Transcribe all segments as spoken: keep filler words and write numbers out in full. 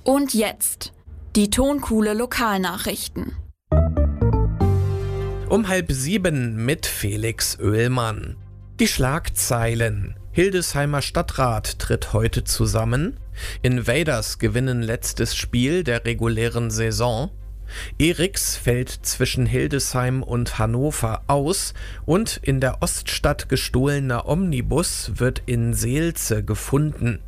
Und jetzt die Tonkuhle Lokalnachrichten. Um halb sieben mit Felix Oehlmann. Die Schlagzeilen. Hildesheimer Stadtrat tritt heute zusammen. Invaders gewinnen letztes Spiel der regulären Saison. Eriks fällt zwischen Hildesheim und Hannover aus und in der Oststadt gestohlener Omnibus wird in Seelze gefunden.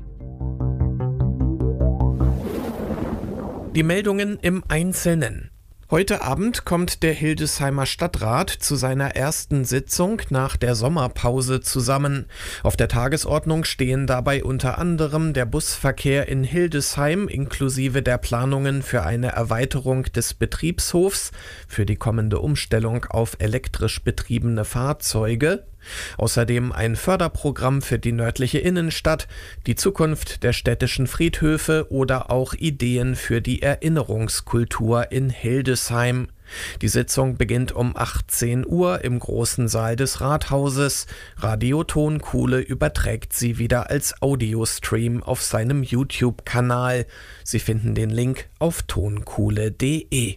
Die Meldungen im Einzelnen. Heute Abend kommt der Hildesheimer Stadtrat zu seiner ersten Sitzung nach der Sommerpause zusammen. Auf der Tagesordnung stehen dabei unter anderem der Busverkehr in Hildesheim inklusive der Planungen für eine Erweiterung des Betriebshofs, für die kommende Umstellung auf elektrisch betriebene Fahrzeuge. Außerdem ein Förderprogramm für die nördliche Innenstadt, die Zukunft der städtischen Friedhöfe oder auch Ideen für die Erinnerungskultur in Hildesheim. Die Sitzung beginnt um achtzehn Uhr im großen Saal des Rathauses. Radio Tonkuhle überträgt sie wieder als Audiostream auf seinem YouTube-Kanal. Sie finden den Link auf tonkuhle punkt de.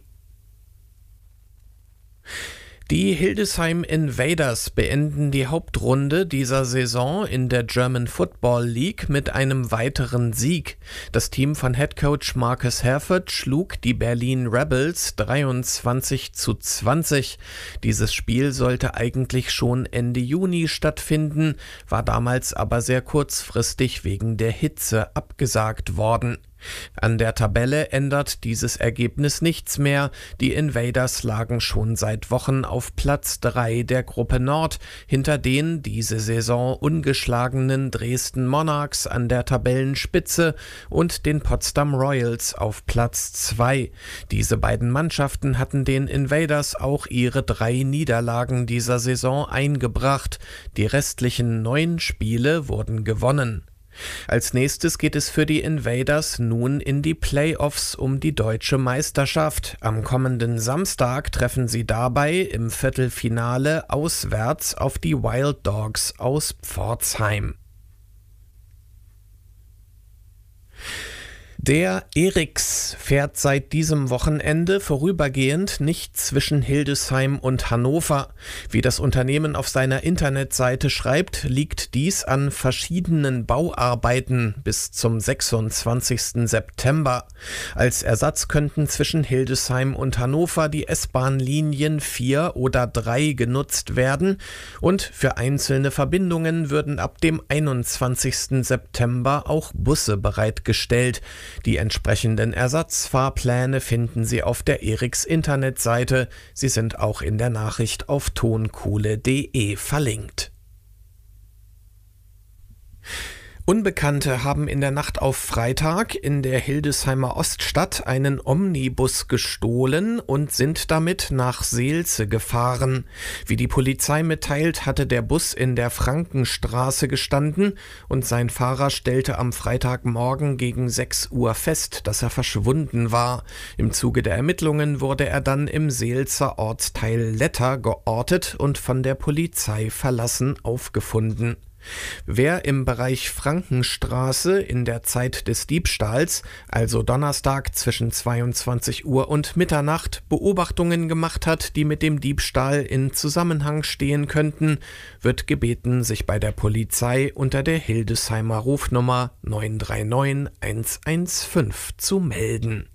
Die Hildesheim Invaders beenden die Hauptrunde dieser Saison in der German Football League mit einem weiteren Sieg. Das Team von Headcoach Marcus Herford schlug die Berlin Rebels dreiundzwanzig zu zwanzig. Dieses Spiel sollte eigentlich schon Ende Juni stattfinden, war damals aber sehr kurzfristig wegen der Hitze abgesagt worden. An der Tabelle ändert dieses Ergebnis nichts mehr. Die Invaders lagen schon seit Wochen auf Platz drei der Gruppe Nord, hinter den diese Saison ungeschlagenen Dresden Monarchs an der Tabellenspitze und den Potsdam Royals auf Platz zwei. Diese beiden Mannschaften hatten den Invaders auch ihre drei Niederlagen dieser Saison eingebracht. Die restlichen neun Spiele wurden gewonnen. Als nächstes geht es für die Invaders nun in die Playoffs um die deutsche Meisterschaft. Am kommenden Samstag treffen sie dabei im Viertelfinale auswärts auf die Wild Dogs aus Pforzheim. Der Eriks fährt seit diesem Wochenende vorübergehend nicht zwischen Hildesheim und Hannover. Wie das Unternehmen auf seiner Internetseite schreibt, liegt dies an verschiedenen Bauarbeiten bis zum sechsundzwanzigsten September. Als Ersatz könnten zwischen Hildesheim und Hannover die S-Bahn-Linien vier oder drei genutzt werden und für einzelne Verbindungen würden ab dem einundzwanzigsten September auch Busse bereitgestellt. Die entsprechenden Ersatzfahrpläne finden Sie auf der Eriks Internetseite. Sie sind auch in der Nachricht auf tonkuhle punkt de verlinkt. Unbekannte haben in der Nacht auf Freitag in der Hildesheimer Oststadt einen Omnibus gestohlen und sind damit nach Seelze gefahren. Wie die Polizei mitteilt, hatte der Bus in der Frankenstraße gestanden und sein Fahrer stellte am Freitagmorgen gegen sechs Uhr fest, dass er verschwunden war. Im Zuge der Ermittlungen wurde er dann im Seelzer Ortsteil Letter geortet und von der Polizei verlassen aufgefunden. Wer im Bereich Frankenstraße in der Zeit des Diebstahls, also Donnerstag zwischen zweiundzwanzig Uhr und Mitternacht, Beobachtungen gemacht hat, die mit dem Diebstahl in Zusammenhang stehen könnten, wird gebeten, sich bei der Polizei unter der Hildesheimer Rufnummer neun drei neun eins eins fünf zu melden.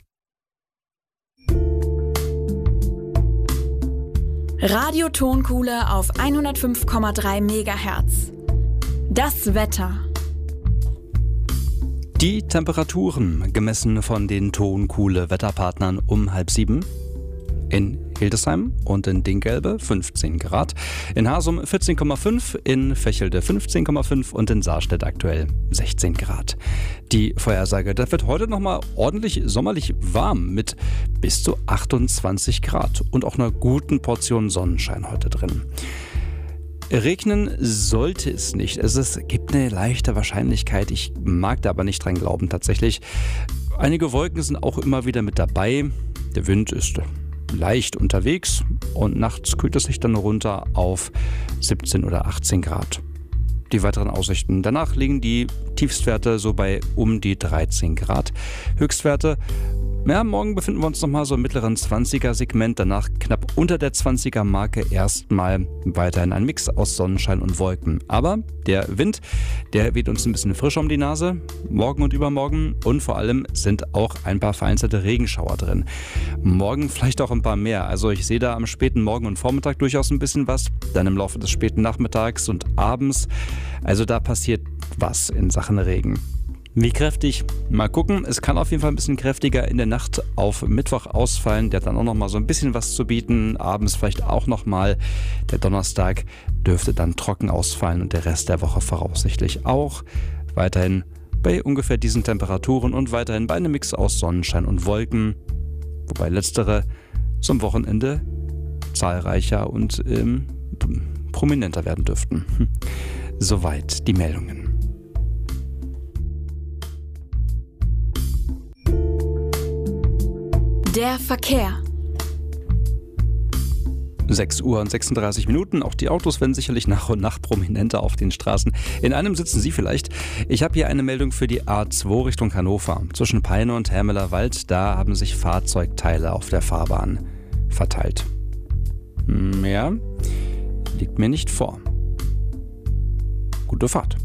Radio Tonkuhle auf hundertfünf Komma drei Megahertz. Das Wetter. Die Temperaturen gemessen von den Tonkuhle Wetterpartnern um halb sieben. In Hildesheim und in Dinggelbe fünfzehn Grad, in Hasum vierzehn Komma fünf, in Vechelde fünfzehn Komma fünf und in Saarstedt aktuell sechzehn Grad. Die Vorhersage, das wird heute nochmal ordentlich sommerlich warm mit bis zu achtundzwanzig Grad und auch einer guten Portion Sonnenschein heute drin. Regnen sollte es nicht. Es ist, gibt eine leichte Wahrscheinlichkeit. Ich mag da aber nicht dran glauben tatsächlich. Einige Wolken sind auch immer wieder mit dabei. Der Wind ist leicht unterwegs und nachts kühlt es sich dann runter auf siebzehn oder achtzehn Grad. die weiteren Aussichten. Danach liegen die Tiefstwerte so bei um die dreizehn Grad. Höchstwerte, ja, morgen befinden wir uns nochmal so im mittleren zwanziger-Segment, danach knapp unter der zwanziger-Marke erstmal weiterhin ein Mix aus Sonnenschein und Wolken. Aber der Wind, der weht uns ein bisschen frisch um die Nase, morgen und übermorgen, und vor allem sind auch ein paar vereinzelte Regenschauer drin. Morgen vielleicht auch ein paar mehr, also ich sehe da am späten Morgen und Vormittag durchaus ein bisschen was, dann im Laufe des späten Nachmittags und abends, also da passiert was in Sachen Regen. Wie kräftig? Mal gucken. Es kann auf jeden Fall ein bisschen kräftiger in der Nacht auf Mittwoch ausfallen. Der hat dann auch noch mal so ein bisschen was zu bieten. Abends vielleicht auch noch mal. Der Donnerstag dürfte dann trocken ausfallen und der Rest der Woche voraussichtlich auch. Weiterhin bei ungefähr diesen Temperaturen und weiterhin bei einem Mix aus Sonnenschein und Wolken. Wobei letztere zum Wochenende zahlreicher und ähm, prominenter werden dürften. Soweit die Meldungen. Der Verkehr. sechs Uhr und sechsunddreißig Minuten. Auch die Autos werden sicherlich nach und nach prominenter auf den Straßen. In einem sitzen Sie vielleicht. Ich habe hier eine Meldung für die A zwei Richtung Hannover. Zwischen Peine und Hermelerwald, da haben sich Fahrzeugteile auf der Fahrbahn verteilt. Mehr liegt mir nicht vor. Gute Fahrt.